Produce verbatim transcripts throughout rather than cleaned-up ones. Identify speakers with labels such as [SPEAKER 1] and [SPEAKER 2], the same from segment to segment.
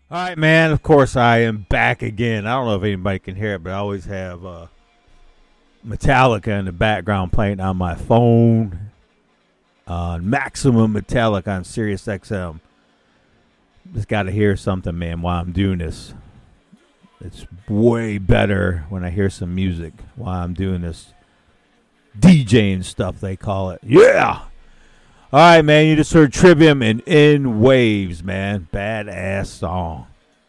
[SPEAKER 1] All right, man. Of course, I am back again. I don't know if anybody can hear it, but I always have uh, Metallica in the background playing on my phone. Uh, Maximum Metallica on Sirius X M. Just got to hear something, man, while I'm doing this. It's way better when I hear some music while I'm doing this DJing stuff, they call it. Yeah! All right, man, you just heard Trivium and In Waves, man. Badass song.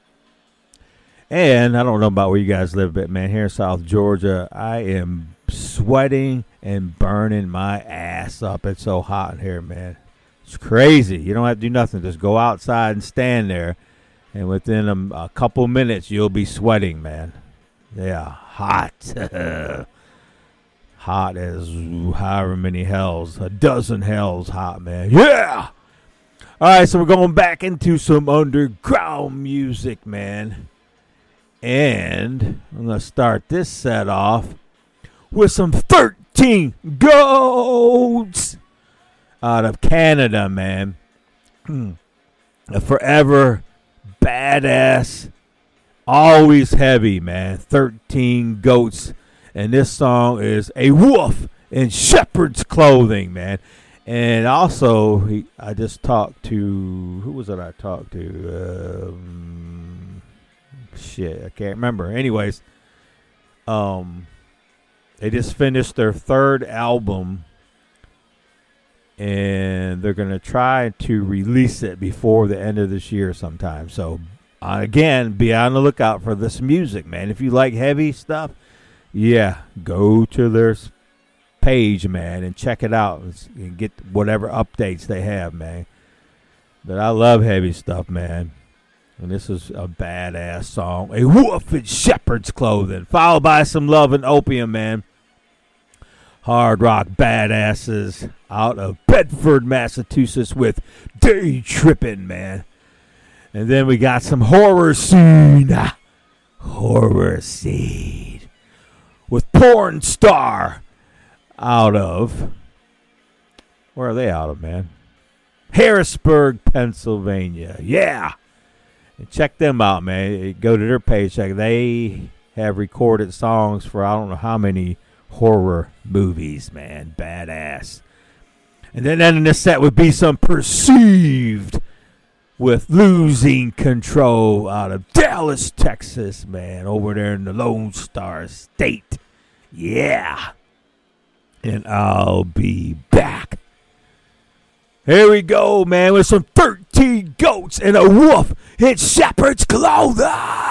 [SPEAKER 1] And I don't know about where you guys live, but, man, here in South Georgia, I am sweating and burning my ass up. It's so hot in here, man. It's crazy. You don't have to do nothing. Just go outside and stand there, and within a, a couple minutes, you'll be sweating, man. Yeah, hot. Hot as however many hells. A dozen hells hot, man. Yeah! All right, so we're going back into some underground music, man. And I'm going to start this set off with some thirteen Goats out of Canada, man. A forever badass, always heavy, man. thirteen Goats. And this song is A Wolf in Shepherd's Clothing, man. And also, he, I just talked to, who was it I talked to? Um, shit, I can't remember. Anyways, um, they just finished their third album. And they're going to try to release it before the end of this year sometime. So, uh, again, be on the lookout for this music, man. If you like heavy stuff, yeah, go to their page, man, and check it out and get whatever updates they have, man. But I love heavy stuff, man. And this is a badass song. A Wolf in Shepherd's Clothing, followed by some Love and Opium, man. Hard rock badasses out of Bedford, Massachusetts with Day Trippin', man. And then we got some Horror Scene. Horror Scene. With Porn Star out of, where are they out of, man? Harrisburg, Pennsylvania. Yeah. And check them out, man. Go to their page. Check. They have recorded songs for I don't know how many horror movies, man. Badass. And then ending the set would be some Perceived with Losing Control out of Dallas, Texas, man, over there in the Lone Star State. Yeah. And I'll be back. Here we go, man, with some thirteen Goats and a Wolf in Shepherd's Clothing.